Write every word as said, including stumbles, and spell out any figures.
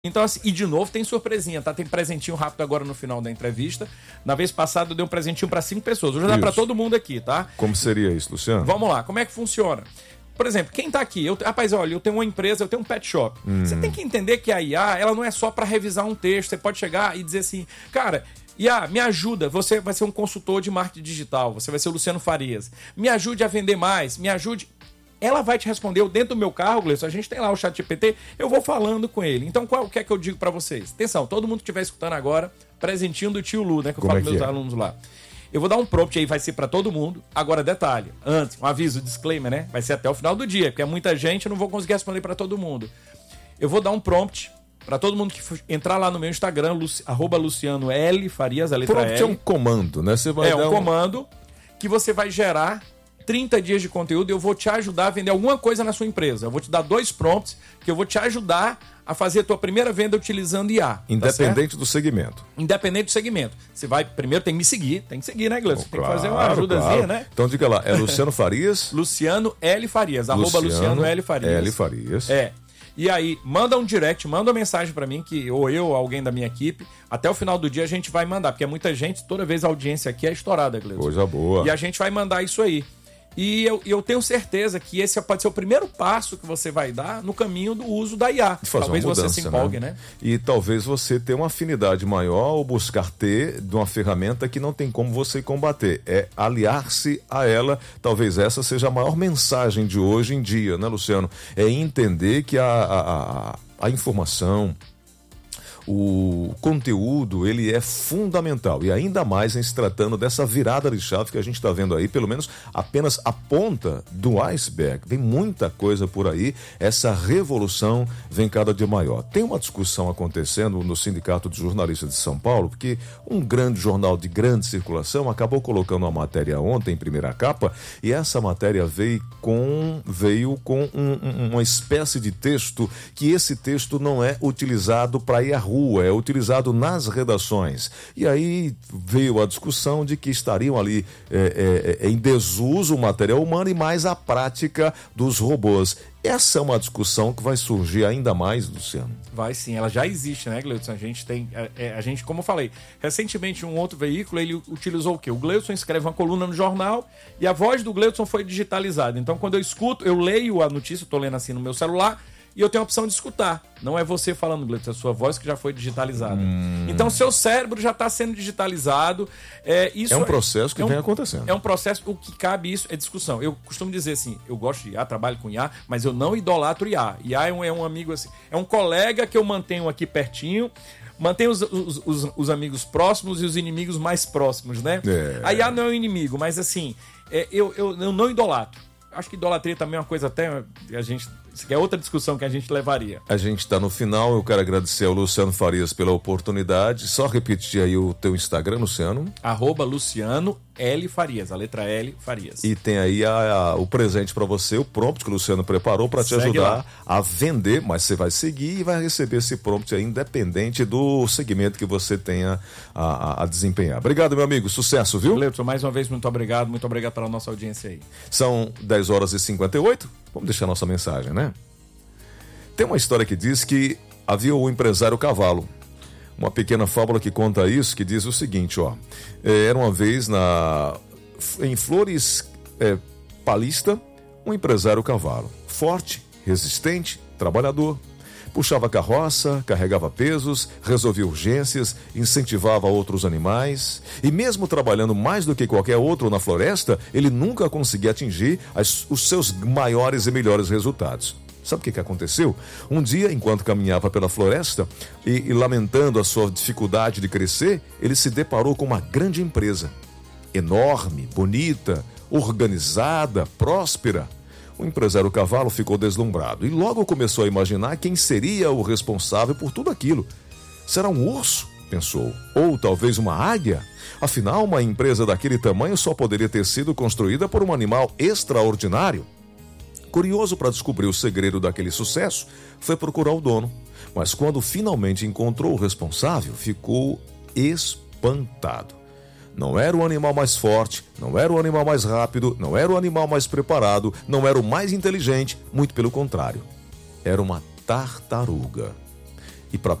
Então, assim, e de novo tem surpresinha, tá? Tem presentinho rápido agora no final da entrevista. Na vez passada eu dei um presentinho para cinco pessoas. Hoje dá para todo mundo aqui, tá? Como seria isso, Luciano? Vamos lá, como é que funciona? Por exemplo, quem tá aqui, eu, rapaz, olha, eu tenho uma empresa, eu tenho um pet shop. Hum. Você tem que entender que a I A, ela não é só para revisar um texto. Você pode chegar e dizer assim, cara, I A, me ajuda, você vai ser um consultor de marketing digital, você vai ser o Luciano Farias. Me ajude a vender mais, me ajude... Ela vai te responder, eu dentro do meu carro, Gleison, a gente tem lá o chat G P T, eu vou falando com ele. Então, qual que é que eu digo pra vocês? Atenção, todo mundo que estiver escutando agora, presentinho do tio Lu, né, que eu Como falo é pros meus é? alunos lá. Eu vou dar um prompt aí, vai ser pra todo mundo. Agora, detalhe, antes, um aviso, disclaimer, né? Vai ser até o final do dia, porque é muita gente, eu não vou conseguir responder pra todo mundo. Eu vou dar um prompt pra todo mundo que entrar lá no meu Instagram, Luci, arroba Luciano L Farias, a letra Prompt L. é um comando, né? Você vai é dar um comando que você vai gerar trinta dias de conteúdo e eu vou te ajudar a vender alguma coisa na sua empresa. Eu vou te dar dois prompts que eu vou te ajudar a fazer a tua primeira venda utilizando I A. Independente tá do segmento. Independente do segmento. Você vai, primeiro tem que me seguir, tem que seguir, né, Gleison? Oh, tem claro, que fazer uma ajudazinha, claro. né? Então diga lá, é Luciano Farias? Luciano L Farias, arroba Luciano L Farias. L Farias. É. E aí, manda um direct, manda uma mensagem pra mim, que ou eu ou alguém da minha equipe, até o final do dia a gente vai mandar, porque é muita gente, toda vez a audiência aqui é estourada, Gleison. Coisa boa. E a gente vai mandar isso aí. E eu, eu tenho certeza que esse pode ser o primeiro passo que você vai dar no caminho do uso da I A. De fazer talvez uma mudança, você se empolgue, né? né? E talvez você tenha uma afinidade maior ou buscar ter de uma ferramenta que não tem como você combater. É aliar-se a ela. Talvez essa seja a maior mensagem de hoje em dia, né, Luciano? É entender que a, a, a, a informação, o conteúdo, ele é fundamental, e ainda mais em se tratando dessa virada de chave que a gente está vendo aí, pelo menos apenas a ponta do iceberg. Vem muita coisa por aí, essa revolução vem cada dia maior. Tem uma discussão acontecendo no Sindicato de Jornalistas de São Paulo, porque um grande jornal de grande circulação acabou colocando uma matéria ontem em primeira capa, e essa matéria veio com, veio com um, um, uma espécie de texto, que esse texto não é utilizado para ir à rua, é utilizado nas redações. E aí veio a discussão de que estariam ali é, é, em desuso o material humano e mais a prática dos robôs. Essa é uma discussão que vai surgir ainda mais, Luciano. Vai sim, ela já existe, né, Gleison? A gente tem, é, a gente, como eu falei, recentemente um outro veículo, ele utilizou o quê? O Gleison escreve uma coluna no jornal e a voz do Gleison foi digitalizada. Então, quando eu escuto, eu leio a notícia, eu tô lendo assim no meu celular, e eu tenho a opção de escutar. Não é você falando, Gleison, é a sua voz que já foi digitalizada. Hum. Então, seu cérebro já está sendo digitalizado. É, isso é um processo que é um, vem acontecendo. É um processo, o que cabe isso é discussão. Eu costumo dizer assim, eu gosto de I A, trabalho com I A, mas eu não idolatro I A. I A é um, é um amigo assim, é um colega que eu mantenho aqui pertinho, mantenho os, os, os, os amigos próximos e os inimigos mais próximos, né? É. A I A não é um inimigo, mas assim, é, eu, eu, eu não idolatro. Acho que idolatria também é uma coisa até a gente, isso aqui é outra discussão que a gente levaria. A gente está no final, eu quero agradecer ao Luciano Farias pela oportunidade. Só repetir aí o teu Instagram, Luciano. Arroba Luciano L Farias, a letra L Farias. E tem aí a, a, o presente para você, o prompt que o Luciano preparou para te Segue ajudar lá. a vender, mas você vai seguir e vai receber esse prompt aí, independente do segmento que você tenha a, a, a desempenhar. Obrigado, meu amigo, sucesso, viu? Cleiton, mais uma vez, muito obrigado, muito obrigado pela nossa audiência aí. São dez horas e cinquenta e oito, vamos deixar nossa mensagem, né? Tem uma história que diz que havia o empresário cavalo. Uma pequena fábula que conta isso, que diz o seguinte, ó. Era uma vez na, em Flores é, Paulista, um empresário cavalo. Forte, resistente, trabalhador. Puxava carroça, carregava pesos, resolvia urgências, incentivava outros animais. E mesmo trabalhando mais do que qualquer outro na floresta, ele nunca conseguia atingir as, os seus maiores e melhores resultados. Sabe o que, que aconteceu? Um dia, enquanto caminhava pela floresta e, e lamentando a sua dificuldade de crescer, ele se deparou com uma grande empresa. Enorme, bonita, organizada, próspera. O empresário cavalo ficou deslumbrado e logo começou a imaginar quem seria o responsável por tudo aquilo. Será um urso? Pensou. Ou talvez uma águia? Afinal, uma empresa daquele tamanho só poderia ter sido construída por um animal extraordinário. Curioso para descobrir o segredo daquele sucesso, foi procurar o dono. Mas quando finalmente encontrou o responsável, ficou espantado. Não era o animal mais forte, não era o animal mais rápido, não era o animal mais preparado, não era o mais inteligente, muito pelo contrário. Era uma tartaruga. e para